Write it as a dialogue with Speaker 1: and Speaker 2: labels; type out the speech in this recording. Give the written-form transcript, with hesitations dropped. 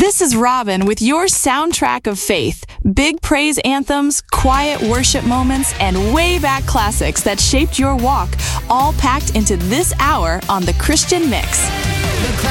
Speaker 1: This is Robin with your soundtrack of faith. Big praise anthems, quiet worship moments, and way back classics that shaped your walk, all packed into this hour on The Christian Mix.